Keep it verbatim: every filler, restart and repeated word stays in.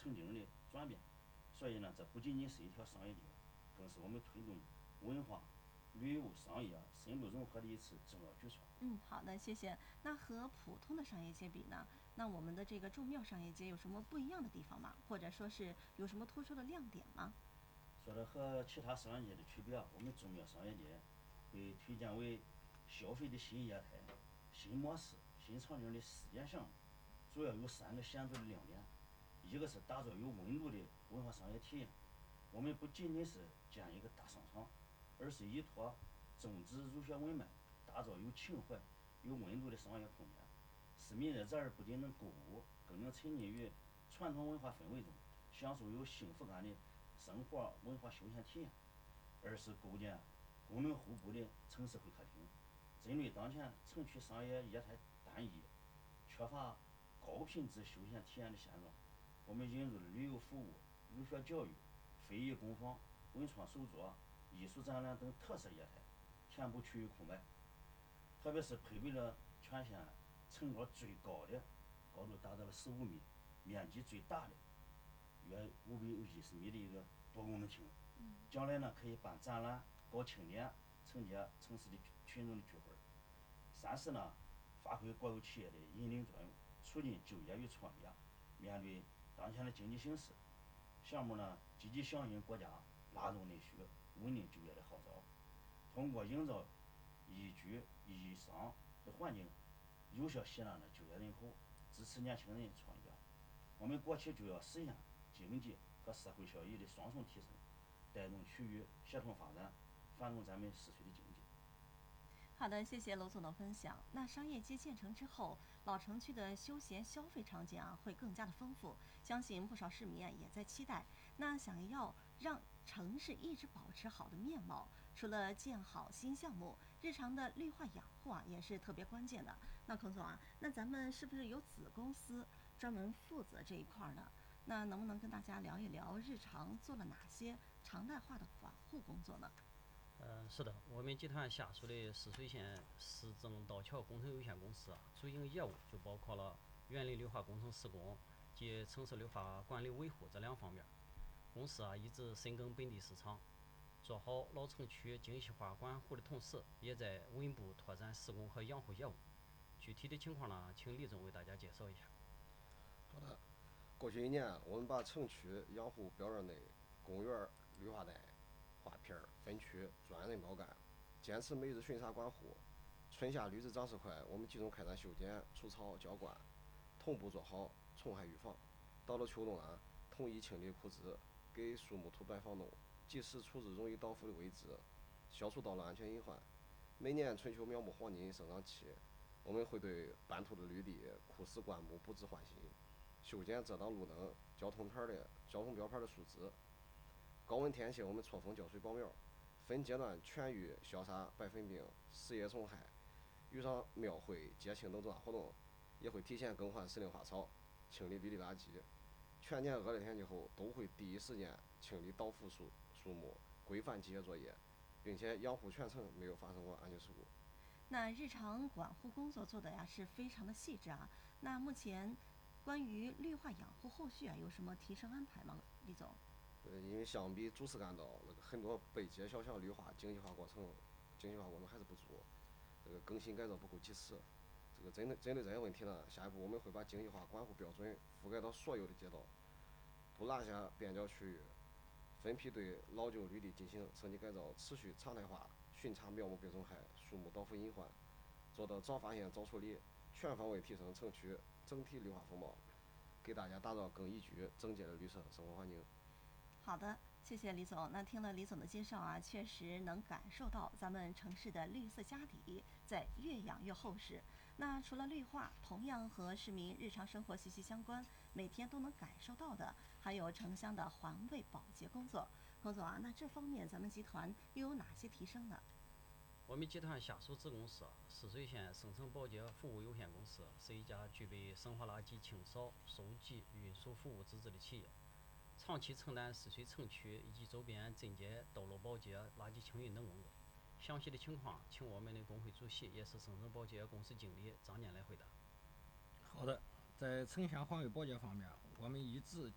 曾经的转变。所以呢，这不仅仅是一条商业街，更是我们推动文化、旅游、商业深度融合的一次重要举措。 嗯，好的，谢谢。那和普通的商业街比呢？那我们的这个众庙商业街有什么不一样的地方吗？或者说是有什么突出的亮点吗？ 说的和其他商业街的区别，我们众庙商业街被推荐为消费的新业态、新模式、新场景的试点项目，主要有三个显著的亮点。一个是打造有温度的文化商业体验，我们不仅仅是建一个大商场，而是依托宗旨儒学文脉，打造有情怀、有温度的商业空间。市民在这儿不仅能购物，更能沉浸于传统文化氛围中，享受有幸福感的生活文化休闲体验。二是构建功能互补的城市会客厅，针对当前城区商业业态单一、缺乏高品质休闲体验的现状，我们引入了旅游服务、儒学教育、非遗工坊、文创手作、艺术展览等特色业态，填补区域空白。特别是配备了全县层高最高的、高度达到了十五米、面积最大的约五百一十米的一个多功能厅。将来呢，可以办展览、搞庆典，承接城市的群众的聚会。三是呢，发挥国有企业的引领作用，促进就业与创业。面对当前的经济形势，项目呢积极响应国家拉动内需、稳定就业的号召，通过营造宜居宜商的环境，有效吸纳了就业人口，支持年轻人创业。我们国企就要实现经济和社会效益的双重提升，带动区域协同发展，繁荣咱们市区的经济。 好的，谢谢娄总的分享。那商业街建成之后，老城区的休闲消费场景啊会更加的丰富，相信不少市民啊也在期待。那想要让城市一直保持好的面貌，除了建好新项目，日常的绿化养护啊也是特别关键的。那孔总啊，那咱们是不是有子公司专门负责这一块呢？那能不能跟大家聊一聊日常做了哪些常态化的管护工作呢？ 呃，是的，我们集团下属的泗水县市政道桥工程有限公司啊，主营业务就包括了园林绿化工程施工及城市绿化管理维护这两方面。公司啊一直深耕本地市场，做好老城区精细化管护的同时，也在稳步拓展施工和养护业务。具体的情况呢，请李总为大家介绍一下。 好的，过去一年，我们把城区养护标准内公园绿化带划片分区专人包干，坚持每日巡查管护。春夏绿植长势快，我们集中开展修剪、除草、浇灌，同步做好虫害预防。到了秋冬呢，统一清理枯枝，给树木涂白防冻，及时处置容易倒伏的位置，消除道路安全隐患。每年春秋苗木黄金生长期，我们会对半途的绿地、枯死灌木布置换新，修剪遮挡路灯、交通牌的交通标牌的树枝。高温天气，我们错峰浇水保苗，分阶段全域消杀白粉病、食叶虫害。遇上庙会、节庆等重大活动，也会提前更换时令花草，清理绿地垃圾。全年恶劣天气后，都会第一时间清理倒伏树树木，规范机械作业，并且养护全程没有发生过安全事故。 那日常管护工作做的呀是非常的细致啊。那目前关于绿化养护后续啊有什么提升安排吗，李总？ 呃，因为相比主次干道，那个很多背街小巷绿化精细化过程，精细化过程还是不足，这个更新改造不够及时。这个针对针对这些问题呢，下一步我们会把精细化管护标准覆盖到所有的街道，不落下边角区域，分批对老旧绿地进行升级改造，持续常态化巡查苗木病虫害、树木倒伏隐患，做到早发现早处理，全方位提升城区整体绿化风貌，给大家打造更宜居整洁的绿色生活环境。 好的，谢谢李总。那听了李总的介绍啊，确实能感受到咱们城市的绿色家底在越养越厚实。那除了绿化，同样和市民日常生活息息相关，每天都能感受到的，还有城乡的环卫保洁工作。孔总啊，那这方面咱们集团又有哪些提升呢？ 我们集团下属子公司泗水县省城保洁服务有限公司是一家具备生活垃圾清扫、收集、运输服务资质的企业，长期承担泗水城区以及周边镇街道路保洁、垃圾清运等工作。详细的情况，请我们的工会主席也是省城保洁公司经理张念来回答。 好的，在城乡环卫保洁方面，我们一直